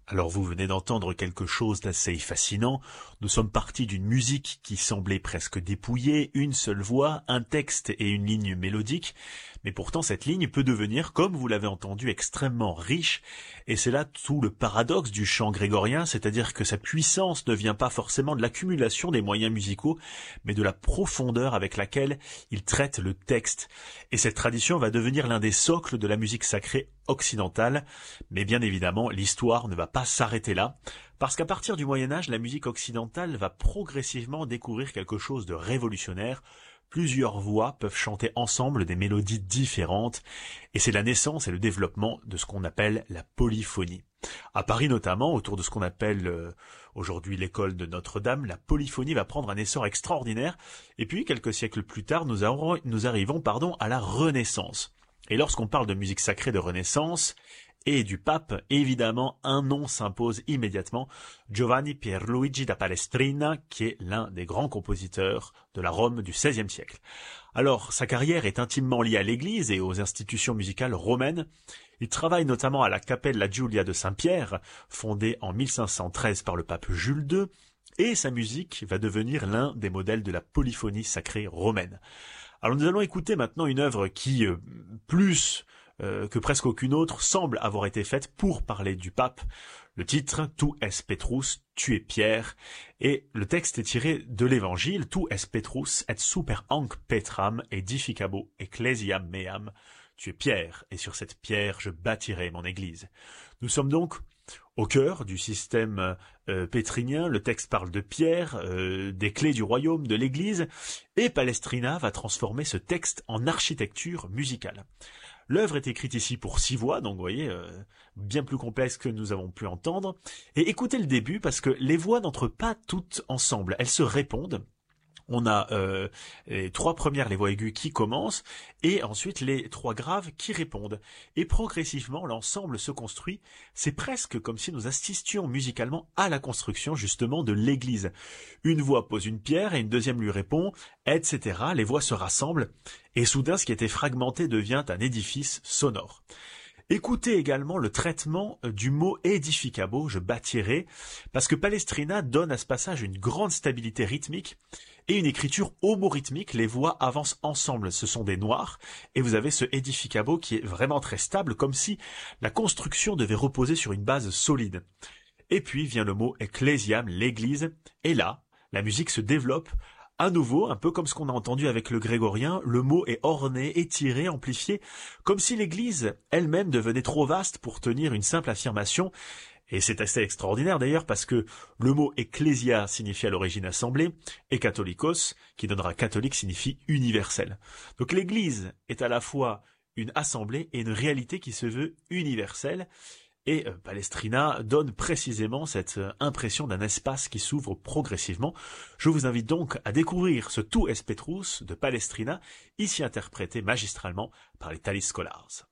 Alors vous venez d'entendre quelque chose d'assez fascinant. Nous sommes partis d'une musique qui semblait presque dépouillée, une seule voix, un texte et une ligne mélodique, mais pourtant cette ligne peut devenir, comme vous l'avez entendu, extrêmement riche, et c'est là tout le paradoxe du chant grégorien, c'est-à-dire que sa puissance ne vient pas forcément de l'accumulation des moyens musicaux, mais de la profondeur avec laquelle il traite le texte. Et cette tradition va devenir l'un des socles de la musique sacrée occidentale, mais bien évidemment l'histoire ne va pas s'arrêter là, parce qu'à partir du Moyen-Âge, la musique occidentale va progressivement découvrir quelque chose de révolutionnaire. Plusieurs voix peuvent chanter ensemble des mélodies différentes, et c'est la naissance et le développement de ce qu'on appelle la polyphonie. À Paris notamment, autour de ce qu'on appelle aujourd'hui l'école de Notre-Dame, la polyphonie va prendre un essor extraordinaire, et puis quelques siècles plus tard, nous arrivons à la Renaissance. Et lorsqu'on parle de musique sacrée de Renaissance et du pape, évidemment, un nom s'impose immédiatement, Giovanni Pierluigi da Palestrina, qui est l'un des grands compositeurs de la Rome du XVIe siècle. Alors, sa carrière est intimement liée à l'Église et aux institutions musicales romaines. Il travaille notamment à la Cappella Giulia de Saint-Pierre, fondée en 1513 par le pape Jules II, et sa musique va devenir l'un des modèles de la polyphonie sacrée romaine. Alors nous allons écouter maintenant une œuvre qui, plus que presque aucune autre, semble avoir été faite pour parler du pape. Le titre, Tu es Petrus, tu es Pierre, et le texte est tiré de l'évangile, Tu es Petrus et super hanc Petram edificabo ecclesiam meam. Tu es Pierre, et sur cette pierre je bâtirai mon église. Nous sommes donc au cœur du système pétrinien. Le texte parle de Pierre, des clés du royaume, de l'église, et Palestrina va transformer ce texte en architecture musicale. L'œuvre est écrite ici pour 6 voix, donc vous voyez, bien plus complexe que nous avons pu entendre. Et écoutez le début, parce que les voix n'entrent pas toutes ensemble, elles se répondent. On a les 3 premières, les voix aiguës qui commencent, et ensuite les 3 graves qui répondent. Et progressivement, l'ensemble se construit. C'est presque comme si nous assistions musicalement à la construction justement de l'église. Une voix pose une pierre et une deuxième lui répond, etc. Les voix se rassemblent, et soudain ce qui était fragmenté devient un édifice sonore. Écoutez également le traitement du mot edificabo, je bâtirai, parce que Palestrina donne à ce passage une grande stabilité rythmique et une écriture homorythmique. Les voix avancent ensemble, ce sont des noirs, et vous avez ce edificabo qui est vraiment très stable, comme si la construction devait reposer sur une base solide. Et puis vient le mot ecclesiam, l'église, et là, la musique se développe. À nouveau, un peu comme ce qu'on a entendu avec le grégorien, le mot est orné, étiré, amplifié, comme si l'Église elle-même devenait trop vaste pour tenir une simple affirmation. Et c'est assez extraordinaire d'ailleurs parce que le mot ecclésia signifie à l'origine assemblée, et catholicos, qui donnera catholique, signifie universel. Donc l'Église est à la fois une assemblée et une réalité qui se veut universelle. Et Palestrina donne précisément cette impression d'un espace qui s'ouvre progressivement. Je vous invite donc à découvrir ce Tu es Petrus de Palestrina, ici interprété magistralement par les Thalis Scholars.